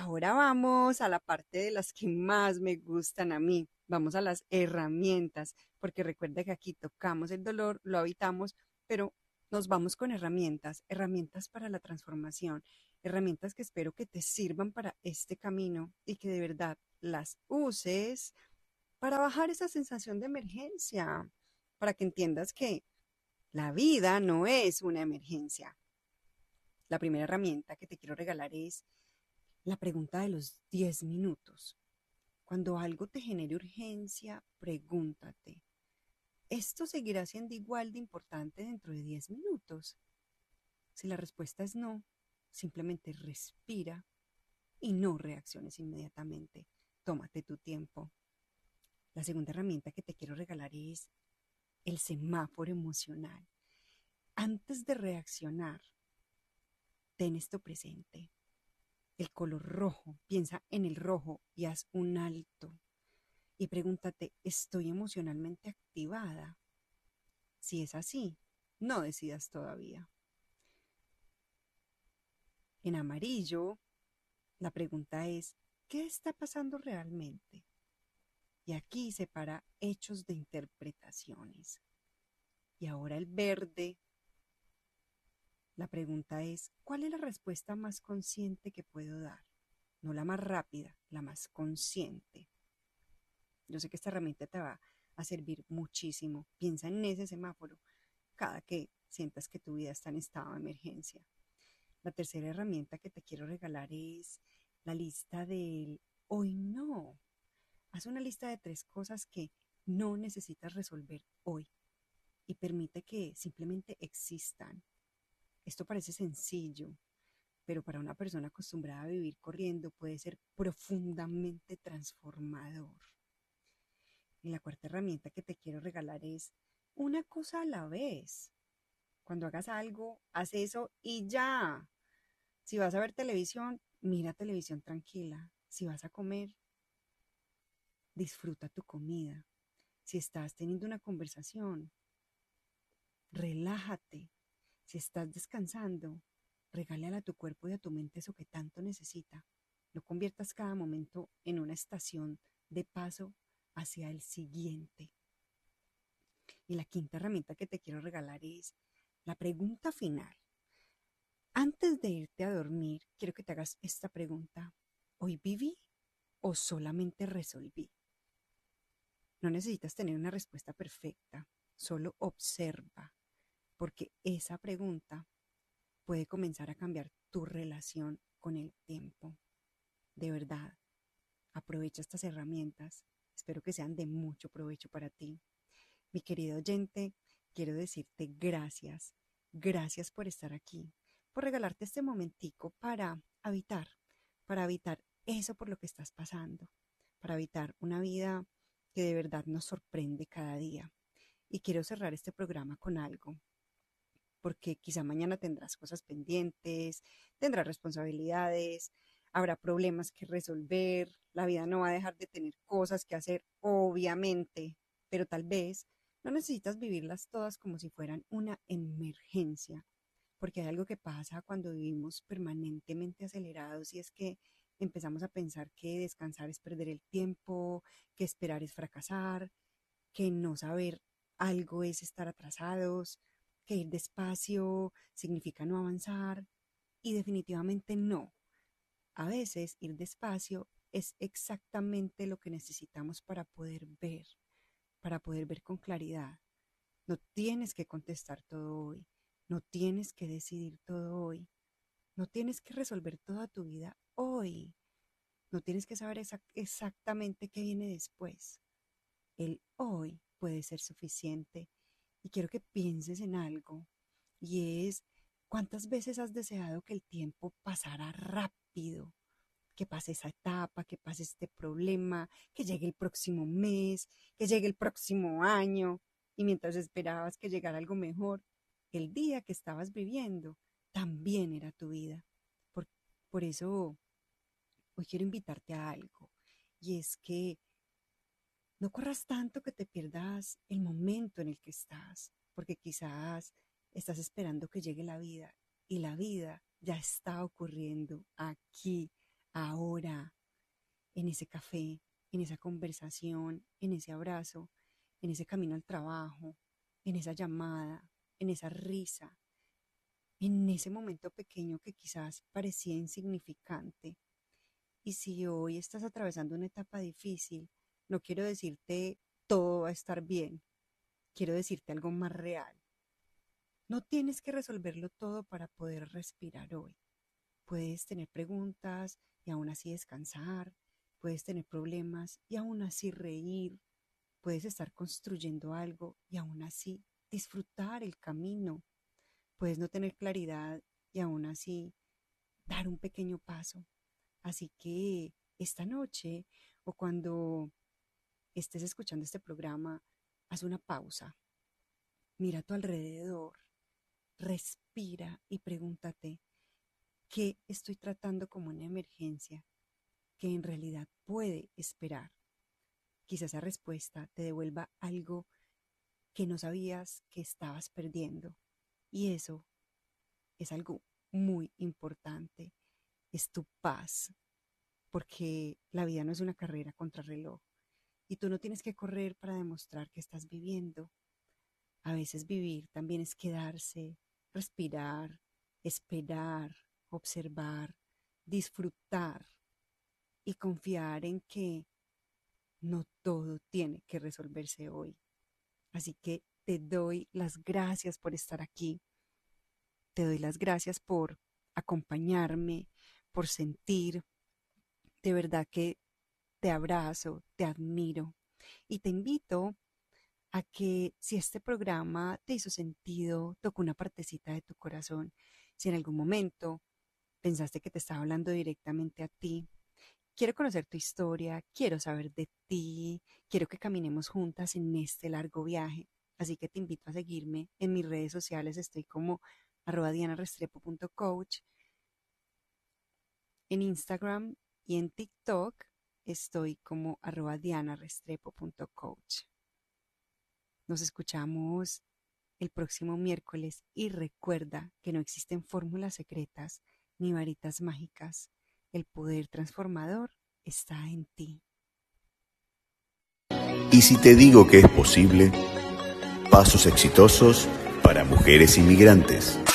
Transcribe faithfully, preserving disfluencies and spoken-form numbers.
Ahora vamos a la parte de las que más me gustan a mí. Vamos a las herramientas, porque recuerda que aquí tocamos el dolor, lo habitamos, pero nos vamos con herramientas, herramientas para la transformación, herramientas que espero que te sirvan para este camino y que de verdad las uses para bajar esa sensación de emergencia, para que entiendas que la vida no es una emergencia. La primera herramienta que te quiero regalar es la pregunta de los diez minutos. Cuando algo te genere urgencia, pregúntate, ¿esto seguirá siendo igual de importante dentro de diez minutos? Si la respuesta es no, simplemente respira y no reacciones inmediatamente. Tómate tu tiempo. La segunda herramienta que te quiero regalar es el semáforo emocional. Antes de reaccionar, ten esto presente. El color rojo, piensa en el rojo y haz un alto. Y pregúntate, ¿estoy emocionalmente activada? Si es así, no decidas todavía. En amarillo, la pregunta es, ¿qué está pasando realmente? Y aquí separa hechos de interpretaciones. Y ahora el verde, la pregunta es, ¿cuál es la respuesta más consciente que puedo dar? No la más rápida, la más consciente. Yo sé que esta herramienta te va a servir muchísimo. Piensa en ese semáforo cada que sientas que tu vida está en estado de emergencia. La tercera herramienta que te quiero regalar es la lista del hoy no. Haz una lista de tres cosas que no necesitas resolver hoy y permite que simplemente existan. Esto parece sencillo, pero para una persona acostumbrada a vivir corriendo puede ser profundamente transformador. Y la cuarta herramienta que te quiero regalar es una cosa a la vez. Cuando hagas algo, haz eso y ya. Si vas a ver televisión, mira televisión tranquila. Si vas a comer, disfruta tu comida. Si estás teniendo una conversación, relájate. Si estás descansando, regálale a tu cuerpo y a tu mente eso que tanto necesita. No conviertas cada momento en una estación de paso hacia el siguiente. Y la quinta herramienta que te quiero regalar es la pregunta final. Antes de irte a dormir, quiero que te hagas esta pregunta. ¿Hoy viví o solamente resolví? No necesitas tener una respuesta perfecta, solo observa, porque esa pregunta puede comenzar a cambiar tu relación con el tiempo. De verdad, aprovecha estas herramientas. Espero que sean de mucho provecho para ti. Mi querido oyente, quiero decirte gracias. Gracias por estar aquí, por regalarte este momentico para habitar, para habitar eso por lo que estás pasando, para habitar una vida que de verdad nos sorprende cada día. Y quiero cerrar este programa con algo, porque quizá mañana tendrás cosas pendientes, tendrás responsabilidades, habrá problemas que resolver, la vida no va a dejar de tener cosas que hacer, obviamente, pero tal vez no necesitas vivirlas todas como si fueran una emergencia, porque hay algo que pasa cuando vivimos permanentemente acelerados y es que empezamos a pensar que descansar es perder el tiempo, que esperar es fracasar, que no saber algo es estar atrasados, que ir despacio significa no avanzar y definitivamente no. A veces ir despacio es exactamente lo que necesitamos para poder ver, para poder ver con claridad. No tienes que contestar todo hoy, no tienes que decidir todo hoy, no tienes que resolver toda tu vida hoy, no tienes que saber exac- exactamente qué viene después. El hoy puede ser suficiente y quiero que pienses en algo y es cuántas veces has deseado que el tiempo pasara rápido, que pase esa etapa, que pase este problema, que llegue el próximo mes, que llegue el próximo año y mientras esperabas que llegara algo mejor, el día que estabas viviendo también era tu vida. Por, por eso hoy quiero invitarte a algo y es que no corras tanto que te pierdas el momento en el que estás, porque quizás estás esperando que llegue la vida y la vida ya está ocurriendo aquí, ahora, en ese café, en esa conversación, en ese abrazo, en ese camino al trabajo, en esa llamada, en esa risa, en ese momento pequeño que quizás parecía insignificante. Y si hoy estás atravesando una etapa difícil, no quiero decirte todo va a estar bien, quiero decirte algo más real. No tienes que resolverlo todo para poder respirar hoy. Puedes tener preguntas y aún así descansar, puedes tener problemas y aún así reír, puedes estar construyendo algo y aún así disfrutar el camino, puedes no tener claridad y aún así dar un pequeño paso. Así que esta noche o cuando estés escuchando este programa, haz una pausa, mira a tu alrededor, respira y pregúntate, ¿qué estoy tratando como una emergencia que en realidad puede esperar? Quizás esa respuesta te devuelva algo que no sabías que estabas perdiendo. Y eso es algo muy importante, es tu paz, porque la vida no es una carrera contra reloj y tú no tienes que correr para demostrar que estás viviendo. A veces vivir también es quedarse, respirar, esperar, observar, disfrutar y confiar en que no todo tiene que resolverse hoy. Así que te doy las gracias por estar aquí. Te doy las gracias por acompañarme, por sentir. De verdad que te abrazo, te admiro y te invito a que si este programa te hizo sentido, tocó una partecita de tu corazón, si en algún momento pensaste que te estaba hablando directamente a ti, quiero conocer tu historia, quiero saber de ti, quiero que caminemos juntas en este largo viaje. Así que te invito a seguirme en mis redes sociales, estoy como arroba diana restrepo punto coach. En Instagram y en TikTok estoy como arroba diana restrepo punto coach. Nos escuchamos el próximo miércoles y recuerda que no existen fórmulas secretas ni varitas mágicas. El poder transformador está en ti. Y si te digo que es posible, pasos exitosos para mujeres inmigrantes.